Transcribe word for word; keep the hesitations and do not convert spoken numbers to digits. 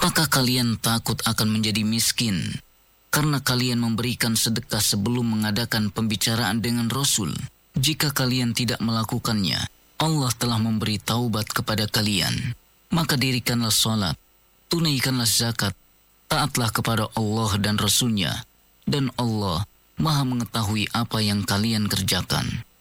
Apakah kalian takut akan menjadi miskin karena kalian memberikan sedekah sebelum mengadakan pembicaraan dengan Rasul? Jika kalian tidak melakukannya, Allah telah memberi taubat kepada kalian. Maka dirikanlah salat, tunaikanlah zakat, taatlah kepada Allah dan Rasul-Nya, dan Allah Maha mengetahui apa yang kalian kerjakan.